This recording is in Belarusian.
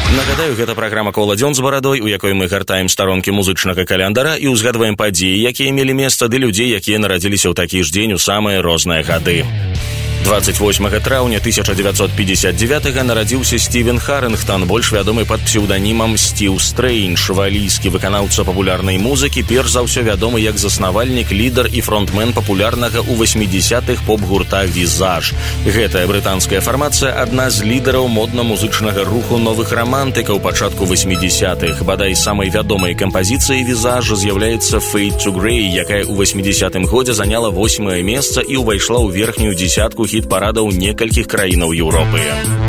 Нагадаю, гэта праграма «Кола дзён з барадой», у якой мы гартаем старонкі музычнага календара і ўзгадваем падзеі, якія мелі месца, ды людзей, якія нарадзіліся ў такі ж дзень у самыя розныя гады. 28 траўня 1959 нарадзіўся Стівен Харынгтон, больш вядомы пад псеўданімам Стіў Стрэйндж, валійскі выканаўца папулярнай музыкі, перш за ўсё вядомы як заснавальнік, лідар і фронтмен папулярнага ў 80-х поп-гурта «Візаж». Гэтая брытанская фармацыя адна з лідараў модна-музычнага руху новых рамантыкаў пачатку 80-х. Бадай самай вядомай кампазіцыяй «Візаж» з'яўляецца «Fade to Grey», якая ў 80-м годзе заняла 8-е месца і ўвайшла ў верхнюю дзесятку хіт-парадаў некалькіх краінаў Еўропы.